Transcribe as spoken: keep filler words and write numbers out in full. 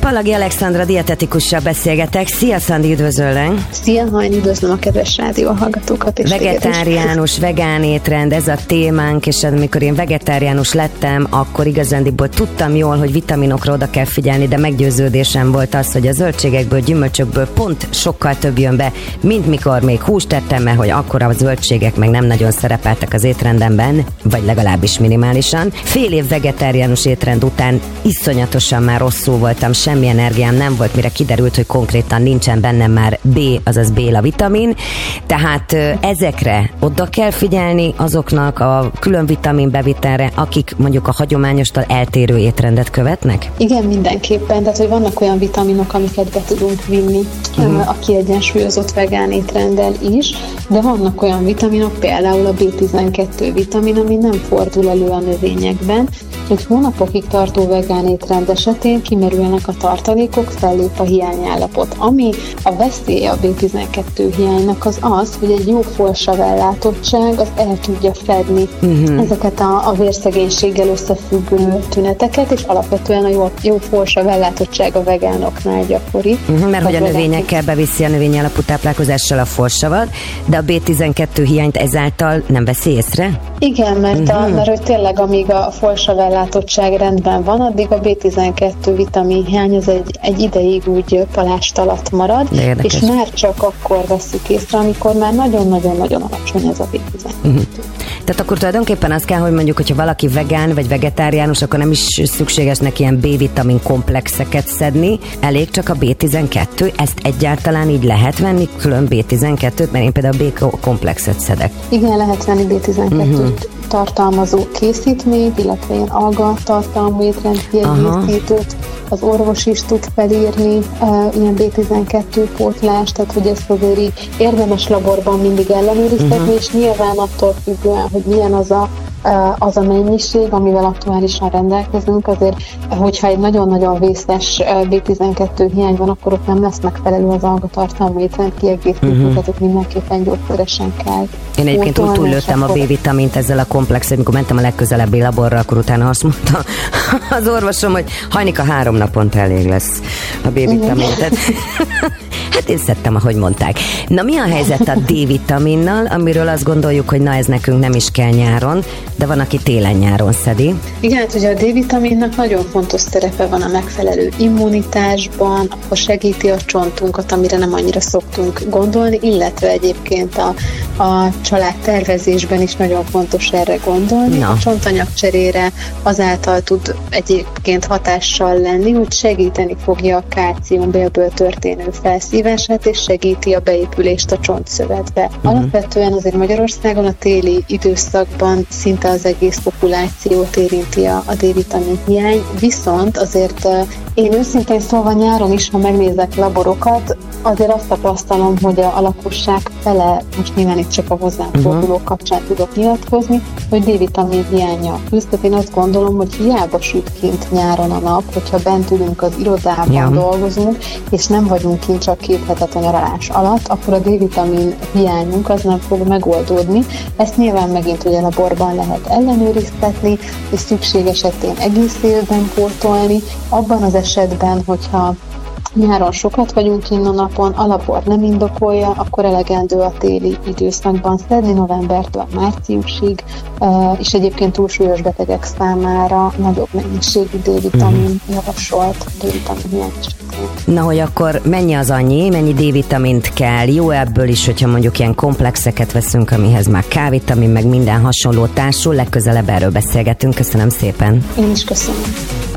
Pallagi Alexandra dietetikussal beszélgetek. Szia, Szandi, üdvözöllek! Szia, Hajni, üdvözlöm a kedves rádió hallgatókat és vegetáriánus, vegán étrend, ez a témánk, és amikor én vegetáriánus lettem, akkor igazándiból tudtam jól, hogy vitaminokra oda kell figyelni, de meggyőződésem volt az, hogy a zöldségekből, gyümölcsökből pont sokkal több jön be, mint mikor még húst tettem, mert hogy akkor a zöldségek meg nem nagyon szerepeltek az étrendemben, vagy legalábbis minimálisan. Fél év vegetáriánus étrend után iszonyatosan már rosszul voltam, semmi energiám nem volt, mire kiderült, hogy konkrétan nincsen bennem már B, azaz béla vitamin. Tehát ezekre oda kell figyelni azoknak a külön vitamin bevitelre, akik mondjuk a hagyományostól eltérő étrendet követnek? Igen, mindenképpen. Tehát, hogy vannak olyan vitaminok, amiket be tudunk vinni uh-huh. a kiegyensúlyozott vegán étrenddel is, de vannak olyan vitaminok, például a bé tizenkettő vitamin, ami nem fordul elő a növényekben, hogy hónapokig tartó vegán étrend esetén kimerülnek a tartalékok, fellép a hiányállapot. Ami a veszélye a bé tizenkettő hiánynak az az, hogy egy jó folsavellátottság az el tudja fedni uh-huh. ezeket a, a vérszegénységgel összefüggő tüneteket, és alapvetően a jó, jó folsavellátottság a vegánoknál gyakori. Uh-huh, mert hogy a növényekkel beviszi a növényalapú táplálkozással a folsavat, de a bé tizenkettő hiányt ezáltal nem veszi észre? Igen, mert, uh-huh. a, mert hogy tényleg amíg a folsavellátottság rendben van, addig a bé tizenkettő vitamin hiány az egy, egy ideig úgy palást alatt marad, és már csak akkor veszük észre, amikor már nagyon-nagyon-nagyon alacsony ez a bé tizenkettő. Uh-huh. Tehát akkor tulajdonképpen az kell, hogy mondjuk, hogyha valaki vegán vagy vegetáriánus, akkor nem is szükséges neki ilyen B-vitamin komplexeket szedni, elég csak a bé tizenkettő, ezt egyáltalán így lehet venni, külön bé tizenkettőt, mert én például B-komplexet szedek. Igen, lehet venni bé tizenkettőt uh-huh. tartalmazó készítményt, illetve ilyen alga tartalmú étrendkiegészítőt, az orvos is tud felírni uh, ilyen bé tizenkettő pótlást, tehát hogy ezt azért így érdemes laborban mindig ellenőriztetni, uh-huh. és nyilván attól függően, hogy milyen az a az a mennyiség, amivel aktuálisan rendelkezünk, azért, hogyha egy nagyon-nagyon vészes bé tizenkettő hiány van, akkor ott nem lesz megfelelő az algatartalmú étrend kiegészítő, uh-huh. tehát mindenképpen gyógyszeresen kell. Én egyébként úgy túllőttem akkor... a B-vitamint ezzel a komplexet, amikor mentem a legközelebbi laborra, akkor utána azt mondta az orvosom, hogy Hajnika, három naponta elég lesz a B-vitamin. Hát én szedtem, ahogy mondták. Na, mi a helyzet a D-vitaminnal, amiről azt gondoljuk, hogy na, ez nekünk nem is kell nyáron, de van, aki télen-nyáron szedi. Igen, hát ugye a D-vitaminnak nagyon fontos szerepe van a megfelelő immunitásban, akkor segíti a csontunkat, amire nem annyira szoktunk gondolni, illetve egyébként a, a családtervezésben is nagyon fontos erre gondolni. Na. A csontanyagcserére azáltal tud egyébként hatással lenni, hogy segíteni fogja a kálcium bélből történő felszívását, és segíti a beépülést a csontszövetbe. Uh-huh. Alapvetően azért Magyarországon a téli időszakban szinte az egész populációt érinti a, a D-vitamin hiány, viszont azért uh, én őszintén szólva nyáron is, ha megnézek laborokat, azért azt tapasztalom, hogy a, a lakosság fele, most nyilván itt csak a hozzám fordulók uh-huh. kapcsán tudok nyilatkozni, hogy D-vitamin hiánnyal küzd. Tehát én azt gondolom, hogy hiába süt kint nyáron a nap, hogyha bent ülünk az irodában, ja. dolgozunk, és nem vagyunk kint csak két hetet a nyaralás alatt, akkor a D-vitamin hiányunk az nem fog megoldódni. Ezt nyilván megint ugye laborban lehet ellenőriztetni, és szükség esetén egész évben pótolni. Abban az esetben, hogyha nyáron sokat vagyunk kinn a napon, a labor nem indokolja, akkor elegendő a téli időszakban szedni, novembertől márciusig, és egyébként túlsúlyos betegek számára nagyobb mennyiségű D-vitamin uh-huh. javasolt D-vitamin hiány esetén. Na, hogy akkor mennyi az annyi, mennyi D-vitamint kell? Jó ebből is, hogyha mondjuk ilyen komplexeket veszünk, amihez már K-vitamin, meg minden hasonló társul, legközelebb erről beszélgetünk. Köszönöm szépen. Én is köszönöm.